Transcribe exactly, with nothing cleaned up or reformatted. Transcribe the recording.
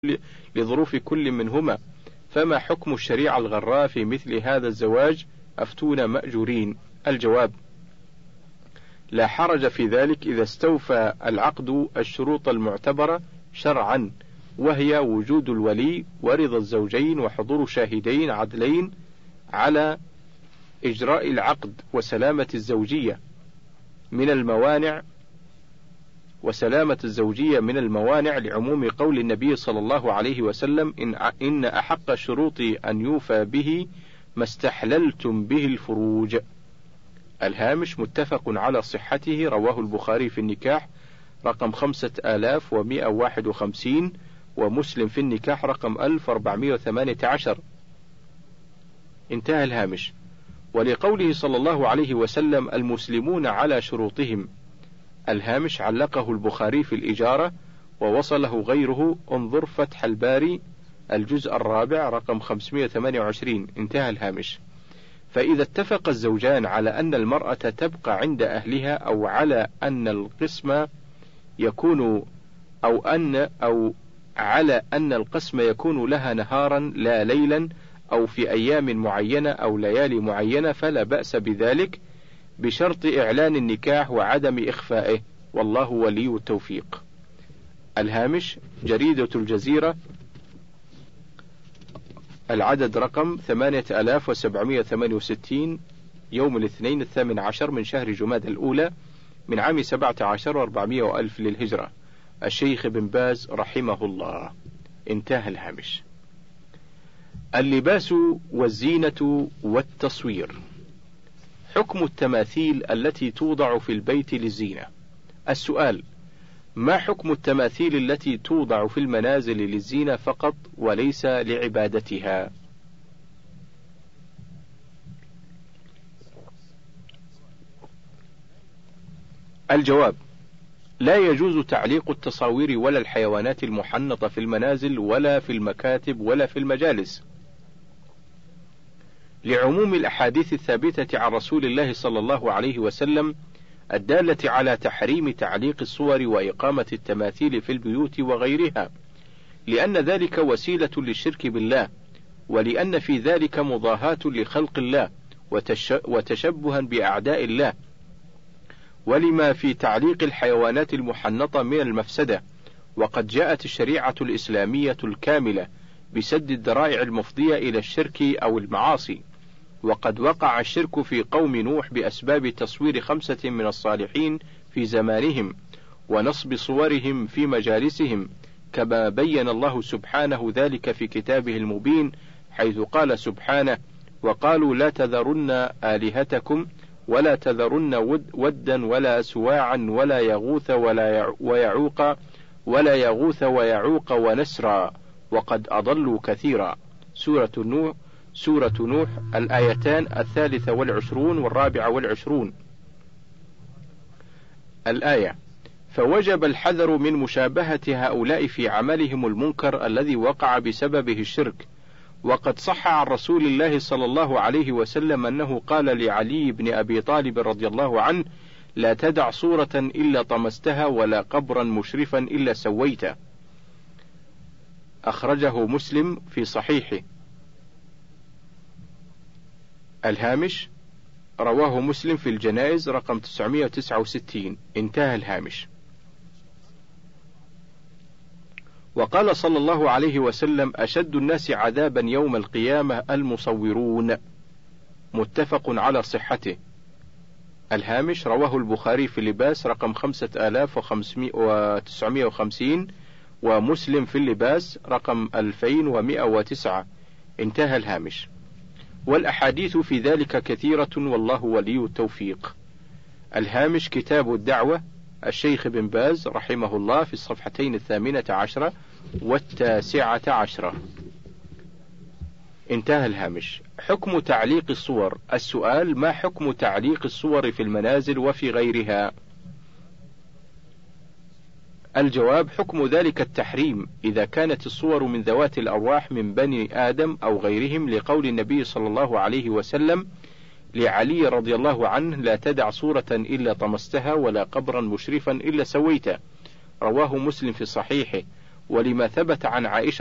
لظروف كل منهما، فما حكم الشريعة الغراء في مثل هذا الزواج؟ أفتونا مأجورين. الجواب: لا حرج في ذلك إذا استوفى العقد الشروط المعتبرة شرعا، وهي وجود الولي ورضا الزوجين وحضور شاهدين عدلين على إجراء العقد، وسلامة الزوجية من الموانع وسلامة الزوجية من الموانع لعموم قول النبي صلى الله عليه وسلم: إن, إن أحق الشروط أن يوفى به ما استحللتم به الفروج. الهامش متفق على صحته، رواه البخاري في النكاح رقم خمسة آلاف ومئة وواحد وخمسين، ومسلم في النكاح رقم ألف وأربعمائة وثمانية عشر. انتهى الهامش. ولقوله صلى الله عليه وسلم: المسلمون على شروطهم. الهامش علقه البخاري في الإجارة ووصله غيره، انظر فتح الباري الجزء الرابع رقم خمسمائة وثمانية وعشرين. انتهى الهامش. فإذا اتفق الزوجان على أن المرأة تبقى عند أهلها، أو على أن القسم يكون أو أن أو على أن القسم يكون لها نهارا لا ليلا، أو في أيام معينة أو ليالي معينة، فلا بأس بذلك، بشرط إعلان النكاح وعدم إخفائه، والله ولي التوفيق. الهامش جريدة الجزيرة العدد رقم ثمانية آلاف وسبعمائة وثمانية وستين، يوم الاثنين الثامن عشر من شهر جماد الأولى من عام سبعة عشر وأربعمائة وألف للهجرة، الشيخ بن باز رحمه الله. انتهى الهامش. اللباس والزينة والتصوير. حكم التماثيل التي توضع في البيت للزينة. السؤال: ما حكم التماثيل التي توضع في المنازل للزينة فقط وليس لعبادتها؟ الجواب: لا يجوز تعليق التصاوير ولا الحيوانات المحنطة في المنازل ولا في المكاتب ولا في المجالس، لعموم الأحاديث الثابتة عن رسول الله صلى الله عليه وسلم الدالة على تحريم تعليق الصور وإقامة التماثيل في البيوت وغيرها، لأن ذلك وسيلة للشرك بالله، ولأن في ذلك مضاهاة لخلق الله وتشبها بأعداء الله، ولما في تعليق الحيوانات المحنطة من المفسدة. وقد جاءت الشريعة الإسلامية الكاملة بسد الذرائع المفضية إلى الشرك أو المعاصي. وقد وقع الشرك في قوم نوح بأسباب تصوير خمسة من الصالحين في زمانهم ونصب صورهم في مجالسهم، كما بين الله سبحانه ذلك في كتابه المبين، حيث قال سبحانه: وقالوا لا تذرن آلهتكم ولا تذرن ود ودا ولا سواعا ولا يغوث ولا ويعوق ولا يغوث ويعوق ونسرا وقد أضلوا كثيرا. سورة نوح سورة نوح الآيتان الثالثة والعشرون والرابعة والعشرون. الآية: فوجب الحذر من مشابهة هؤلاء في عملهم المنكر الذي وقع بسببه الشرك. وقد صح عن رسول الله صلى الله عليه وسلم أنه قال لعلي بن أبي طالب رضي الله عنه: لا تدع صورة إلا طمستها ولا قبرا مشرفا إلا سويته. أخرجه مسلم في صحيحه. الهامش: رواه مسلم في الجنائز رقم تسعمائة وتسعة وستين. انتهى الهامش. وقال صلى الله عليه وسلم: أشد الناس عذابا يوم القيامة المصورون. متفق على صحته. الهامش: رواه البخاري في اللباس رقم خمسة آلاف وتسعمائة وخمسين، ومسلم في اللباس رقم ألفين ومئة وتسعة. انتهى الهامش. والأحاديث في ذلك كثيرة، والله ولي التوفيق. الهامش: كتاب الدعوة، الشيخ بن باز رحمه الله، في الصفحتين الثامنة عشرة والتاسعة عشرة. انتهى الهامش. حكم تعليق الصور. السؤال: ما حكم تعليق الصور في المنازل وفي غيرها؟ الجواب: حكم ذلك التحريم إذا كانت الصور من ذوات الأرواح من بني آدم أو غيرهم، لقول النبي صلى الله عليه وسلم لعلي رضي الله عنه: لا تدع صورة إلا طمستها ولا قبرا مشرفا إلا سويته. رواه مسلم في صحيحه. ولما ثبت عن عائشة